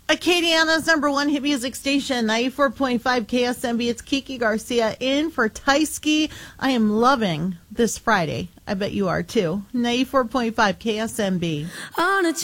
Acadiana's number one hit music station, 94.5 KSMB. It's Kiki Garcia in for Tysky. I am loving this Friday. I bet you are too. 94.5 KSMB. On a